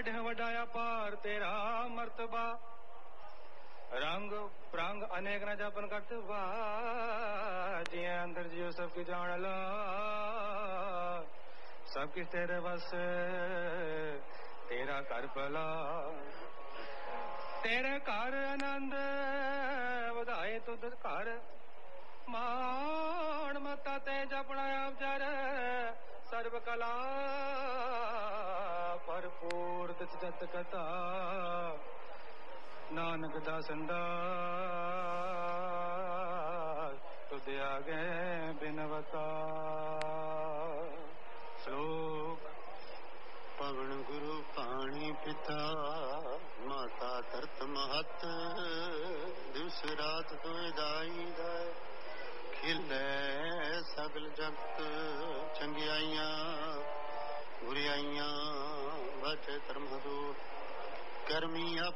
वड्ढ वडाया पार तेरा मर्तबा रंग प्रंग अनेक न जापन करते वाह जिया अंदर जियो सबकी जान ला सब किस तेरे बस तेरा कर भला तेरे घर आनंद ਵਧਾਏ ਤੁਧ ਘਰ ਮਾਣ ਮਤਾ ਤੇ ਜਪਣਾ ਆਪਚਰ ਸਰਬ ਕਲਾ ਭਰਪੂਰ ਤਿਤ ਜਤ ਕਥਾ ਨਾਨਕ ਦਾਸਨ ਦਾਸ ਤੁਧ ਆਗੇ ਬਿਨਵਤਾ ਸ਼ਲੋਕ ਪਵਨ ਗੁਰੂ ਪਾਣੀ ਪਿਤਾ ਮਾਤਾ ਧਰਤ ਮਹਤ ਦਿਵਸ ਰਾਤ ਦੋਇ ਦਾਈ ਦਾ ਖਿਲੇ ਸਗਲ ਜਗਤ ਚੰਗਿਆਈਆਂ ਬੁਰਿਆਈਆਂ ਬਚੇ ਧਰਮ ਦੂਰ ਕਰਮੀ